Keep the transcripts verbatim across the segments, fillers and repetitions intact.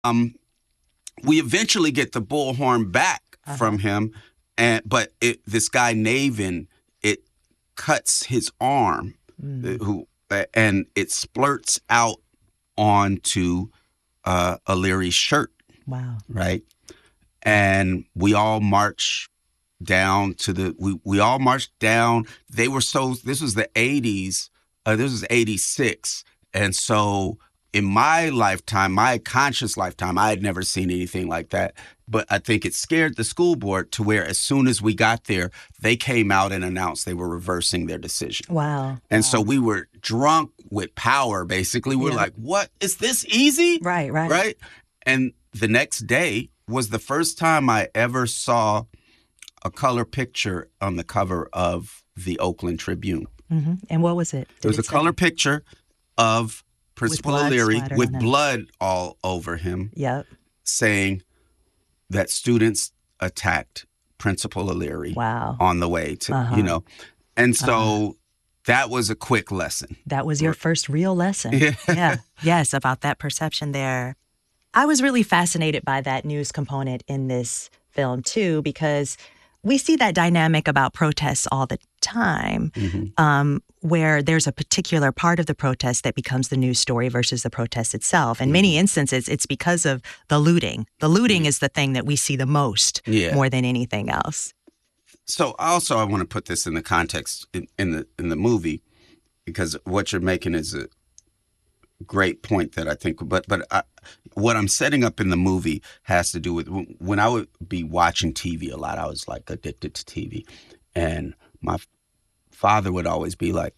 Um, we eventually get the bullhorn back uh-huh. from him, and but it, this guy Navin, it cuts his arm, mm. who and it splurts out onto uh, O'Leary's shirt. Wow! Right, and we all march down to the. We we all marched down. They were so. This was the eighties. Uh, this was eighty-six, and so. In my lifetime, my conscious lifetime, I had never seen anything like that. But I think it scared the school board to where as soon as we got there, they came out and announced they were reversing their decision. Wow. And wow. so we were drunk with power, basically. We're yeah. like, what? Is this easy? Right, right. Right? And the next day was the first time I ever saw a color picture on the cover of the Oakland Tribune. Mm-hmm. And what was it? Did it was it a say? color picture of Principal O'Leary with blood all over him, yep. saying that students attacked Principal O'Leary wow. on the way to, uh-huh. you know. And so uh-huh. that was a quick lesson. That was your first real lesson. Yeah. yeah. Yes, about that perception there. I was really fascinated by that news component in this film, too, because we see that dynamic about protests all the time, mm-hmm. um, where there's a particular part of the protest that becomes the news story versus the protest itself. In mm-hmm. many instances, it's because of the looting. The looting mm-hmm. is the thing that we see the most, yeah. more than anything else. So also I want to put this in the context in, in the in the movie, because what you're making is a great point that I think, but but I, what I'm setting up in the movie has to do with when I would be watching T V a lot. I was like addicted to T V, and my father would always be like,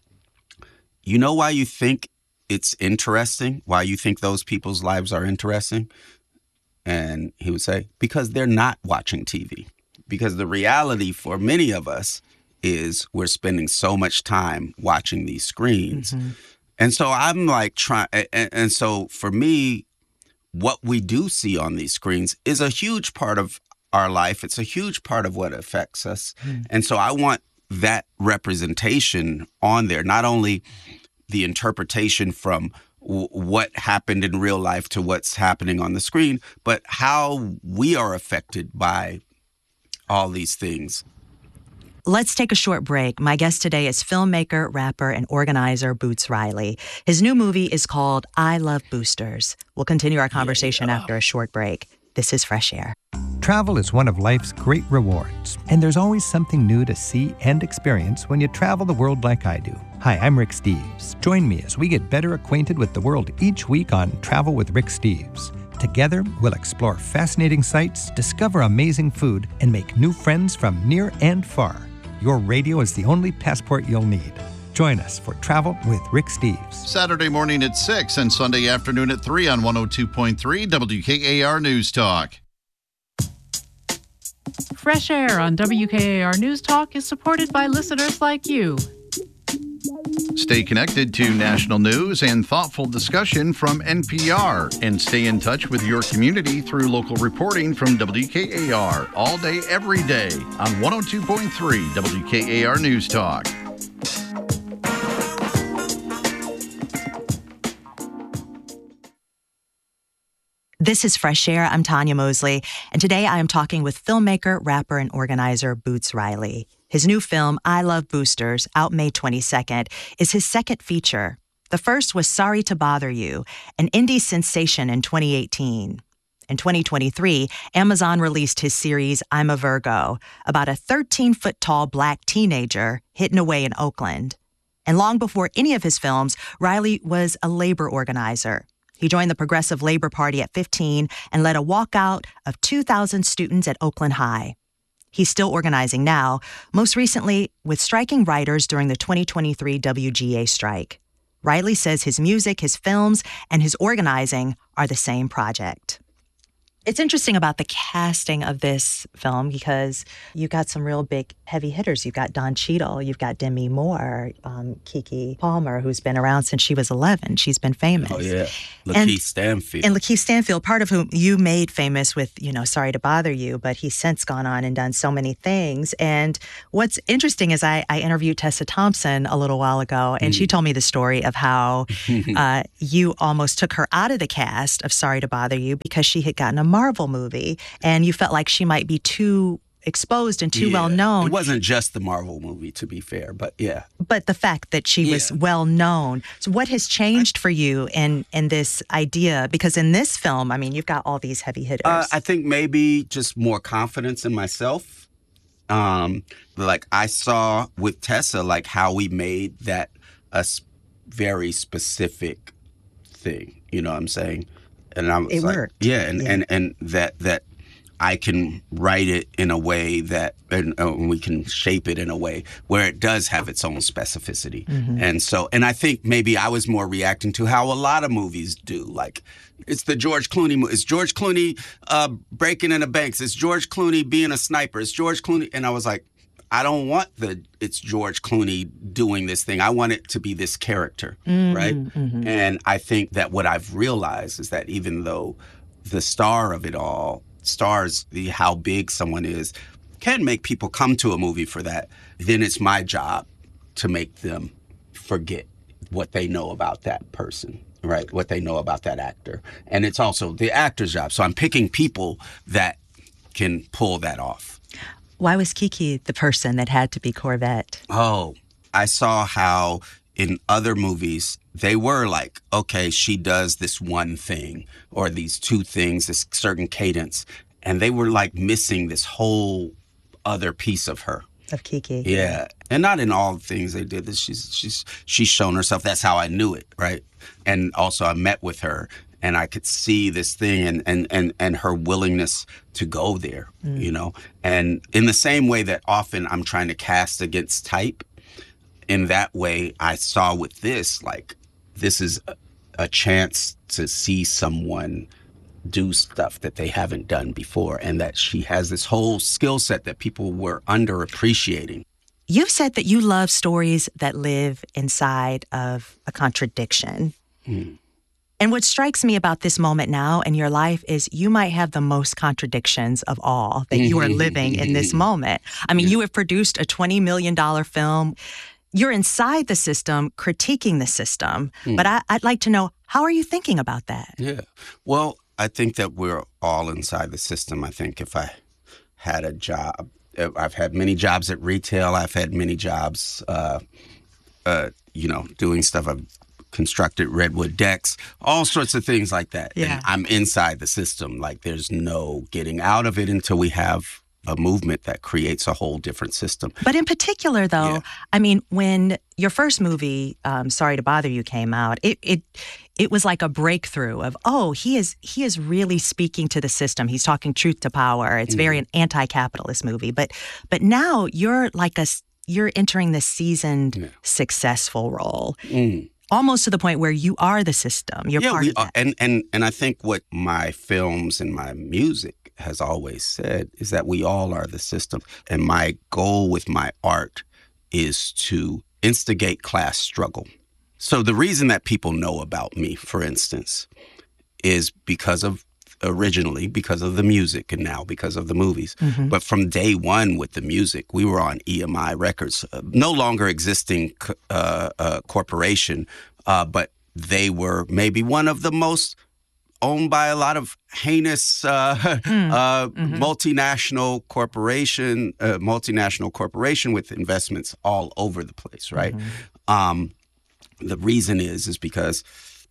you know why you think it's interesting? Why you think those people's lives are interesting? And he would say, because they're not watching T V. Because the reality for many of us is we're spending so much time watching these screens. Mm-hmm. And so I'm like trying, and, and so for me, what we do see on these screens is a huge part of our life. It's a huge part of what affects us. Mm. And so I want that representation on there, not only the interpretation from w- what happened in real life to what's happening on the screen, but how we are affected by all these things. Let's take a short break. My guest today is filmmaker, rapper, and organizer Boots Riley. His new movie is called I Love Boosters. We'll continue our conversation yeah. after a short break. This is Fresh Air. Travel is one of life's great rewards, and there's always something new to see and experience when you travel the world like I do. Hi, I'm Rick Steves. Join me as we get better acquainted with the world each week on Travel with Rick Steves. Together, we'll explore fascinating sights, discover amazing food, and make new friends from near and far. Your radio is the only passport you'll need. Join us for Travel with Rick Steves. Saturday morning at six and Sunday afternoon at three on one oh two point three W K A R News Talk. Fresh Air on W K A R News Talk is supported by listeners like you. Stay connected to national news and thoughtful discussion from N P R, and stay in touch with your community through local reporting from W K A R all day, every day on one oh two point three W K A R News Talk. This is Fresh Air. I'm Tanya Mosley, and today I am talking with filmmaker, rapper, and organizer Boots Riley. His new film, I Love Boosters, out May twenty-second, is his second feature. The first was Sorry to Bother You, an indie sensation in twenty eighteen. In twenty twenty-three, Amazon released his series, I'm a Virgo, about a thirteen-foot-tall black teenager hidden away in Oakland. And long before any of his films, Riley was a labor organizer. He joined the Progressive Labor Party at fifteen and led a walkout of two thousand students at Oakland High. He's still organizing now, most recently with striking writers during the twenty twenty-three W G A strike. Riley says his music, his films, and his organizing are the same project. It's interesting about the casting of this film because you got some real big heavy hitters. You've got Don Cheadle, you've got Demi Moore, um, Keke Palmer, who's been around since she was eleven. She's been famous. Oh, yeah. Lakeith and, Stanfield. And Lakeith Stanfield, part of whom you made famous with, you know, Sorry to Bother You, but he's since gone on and done so many things. And what's interesting is I, I interviewed Tessa Thompson a little while ago, and mm. she told me the story of how uh, you almost took her out of the cast of Sorry to Bother You because she had gotten a Marvel movie, and you felt like she might be too exposed and too yeah. well known. It wasn't just the Marvel movie, to be fair, but yeah. But the fact that she yeah. was well known. So what has changed I, for you in in this idea? Because in this film, I mean, you've got all these heavy hitters. Uh, I think maybe just more confidence in myself. Um, like I saw with Tessa, like how we made that a very specific thing. You know what I'm saying? And I was it like, worked. Yeah, and, yeah. and and that that I can write it in a way that, and, and we can shape it in a way where it does have its own specificity. Mm-hmm. And so, and I think maybe I was more reacting to how a lot of movies do. Like, it's the George Clooney movie. It's George Clooney uh, breaking into banks. It's George Clooney being a sniper. It's George Clooney. And I was like, I don't want the it's George Clooney doing this thing. I want it to be this character, mm-hmm, right? Mm-hmm. And I think that what I've realized is that even though the star of it all, stars, the how big someone is, can make people come to a movie for that, then it's my job to make them forget what they know about that person, right? What they know about that actor. And it's also the actor's job. So I'm picking people that can pull that off. Why was Keke the person that had to be Corvette? Oh, I saw how in other movies, they were like, okay, she does this one thing or these two things, this certain cadence. And they were like missing this whole other piece of her. Of Keke. Yeah. And not in all the things they did. She's, she's, she's shown herself. That's how I knew it, right? And also I met with her. And I could see this thing and, and, and, and her willingness to go there, mm. you know? And in the same way that often I'm trying to cast against type, in that way I saw with this, like, this is a, a chance to see someone do stuff that they haven't done before and that she has this whole skill set that people were underappreciating. You've said that you love stories that live inside of a contradiction. Mm. And what strikes me about this moment now in your life is you might have the most contradictions of all that you are living in this moment. I mean, you have produced a twenty million dollars film. You're inside the system, critiquing the system. Mm. But I, I'd like to know, how are you thinking about that? Yeah. Well, I think that we're all inside the system. I think if I had a job, I've had many jobs at retail. I've had many jobs, uh, uh, you know, doing stuff. I've constructed redwood decks, all sorts of things like that. Yeah. And I'm inside the system. Like, there's no getting out of it until we have a movement that creates a whole different system. But in particular, though, yeah. I mean, when your first movie, um, Sorry to Bother You, came out, it it it was like a breakthrough of, oh, he is he is really speaking to the system. He's talking truth to power. It's mm. very an anti-capitalist movie. But but now you're like a you're entering the seasoned, yeah. successful role. Mm. Almost to the point where you are the system. You're yeah, part we of that. Are, and, and, and I think what my films and my music has always said is that we all are the system. And my goal with my art is to instigate class struggle. So the reason that people know about me, for instance, is because of, originally, because of the music and now because of the movies. Mm-hmm. But from day one with the music, we were on E M I Records, uh, no longer existing uh, uh, corporation, uh, but they were maybe one of the most owned by a lot of heinous uh, mm. uh, mm-hmm. multinational corporation, uh, multinational corporation with investments all over the place, right? Mm-hmm. Um, the reason is, is because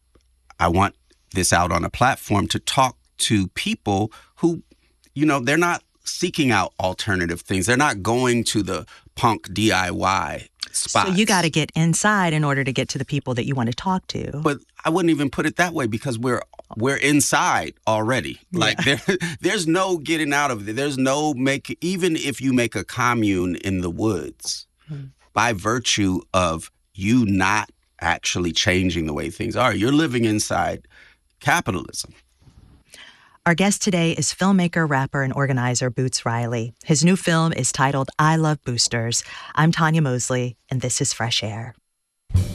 I want this out on a platform to talk to people who, you know, they're not seeking out alternative things. They're not going to the punk D I Y spots. So you got to get inside in order to get to the people that you want to talk to. But I wouldn't even put it that way because we're we're inside already. Yeah. Like there, there's no getting out of it. There's no make, even if you make a commune in the woods, hmm. by virtue of you not actually changing the way things are, you're living inside capitalism. Our guest today is filmmaker, rapper, and organizer Boots Riley. His new film is titled I Love Boosters. I'm Tanya Mosley, and this is Fresh Air.